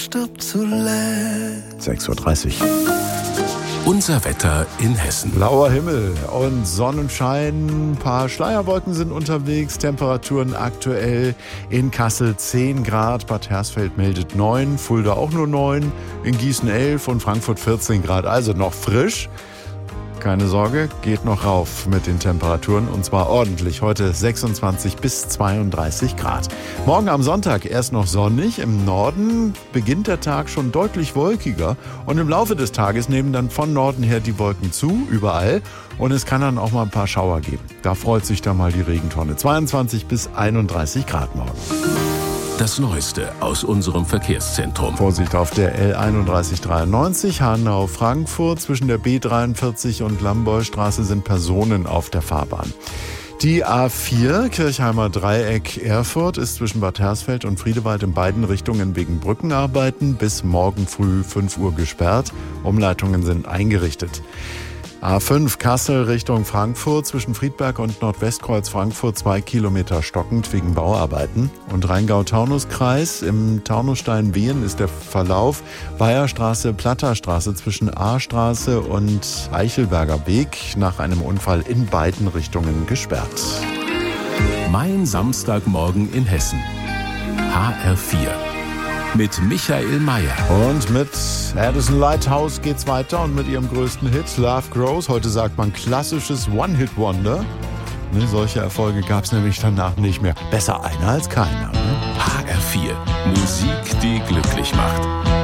stirbt zuletzt. 6:30 Uhr. Unser Wetter in Hessen. Blauer Himmel und Sonnenschein. Ein paar Schleierwolken sind unterwegs. Temperaturen aktuell in Kassel 10 Grad. Bad Hersfeld meldet 9. Fulda auch nur 9. In Gießen 11 und Frankfurt 14 Grad. Also noch frisch. Keine Sorge, geht noch rauf mit den Temperaturen und zwar ordentlich. Heute 26 bis 32 Grad. Morgen am Sonntag erst noch sonnig. Im Norden beginnt der Tag schon deutlich wolkiger und im Laufe des Tages nehmen dann von Norden her die Wolken zu, überall. Und es kann dann auch mal ein paar Schauer geben. Da freut sich dann mal die Regentonne. 22 bis 31 Grad morgen. Das Neueste aus unserem Verkehrszentrum. Vorsicht auf der L3193 Hanau-Frankfurt. Zwischen der B43 und Lambollstraße sind Personen auf der Fahrbahn. Die A4 Kirchheimer Dreieck Erfurt ist zwischen Bad Hersfeld und Friedewald in beiden Richtungen wegen Brückenarbeiten bis morgen früh 5 Uhr gesperrt. Umleitungen sind eingerichtet. A5 Kassel Richtung Frankfurt zwischen Friedberg und Nordwestkreuz Frankfurt 2 Kilometer stockend wegen Bauarbeiten. Und Rheingau-Taunus-Kreis im Taunusstein-Wehen ist der Verlauf Weiherstraße, Platterstraße zwischen A-Straße und Eichelberger Weg nach einem Unfall in beiden Richtungen gesperrt. Mein Samstagmorgen in Hessen. HR4. Mit Michael Mayer. Und mit Addison Lighthouse geht's weiter und mit ihrem größten Hit Love Grows. Heute sagt man klassisches One-Hit-Wonder. Ne, solche Erfolge gab's nämlich danach nicht mehr. Besser einer als keiner. Ne? HR4. Musik, die glücklich macht.